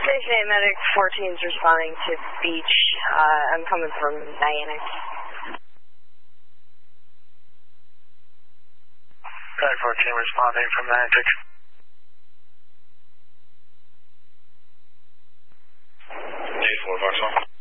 Station 8 Medic 14 is responding to Beach. I'm coming from Niantic. Medic 14 responding from Niantic. J4 Vauxhall.